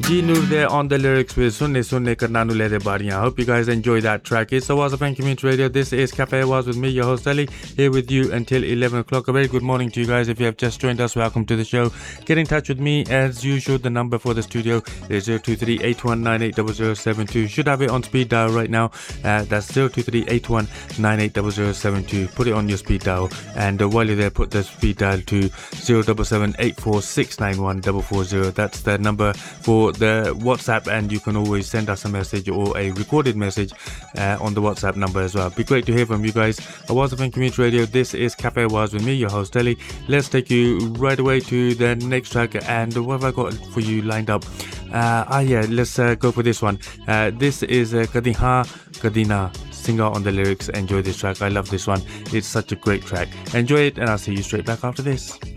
G Noor there on the lyrics with Sunne Sunne Karna Nu Le De Bariyan. I hope you guys enjoy that track. It's Awaz FM Community Radio. This is Cafe Awaz with me, your host Ali, here with you until 11 o'clock. A very good morning to you guys. If you have just joined us, welcome to the show. Get in touch with me as usual. The number for the studio is 023-8198-0072. Should have it on speed dial right now. That's 023-8198-0072. Put it on your speed dial. And while you're there, put the speed dial to 077-84691-440. That's the number for the WhatsApp, and you can always send us a message or a recorded message on the WhatsApp number as well. It'd be great to hear from you guys. Awaz FM Community Radio. This is Cafe Awaz with me, your host Ellie. Let's take you right away to the next track. And what have I got for you lined up? Let's go for this one. This is Kadi Ha Kadi Na. Singer on the lyrics. Enjoy this track. I love this one. It's such a great track. Enjoy it, and I'll see you straight back after this.